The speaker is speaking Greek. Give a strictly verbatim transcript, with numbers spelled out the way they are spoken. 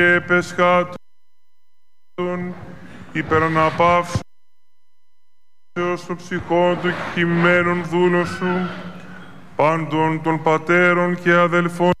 επεσχάτων υπεραναπαύσεως των ψυχών των κειμένων δούλων σου, πάντων των πατέρων και αδελφών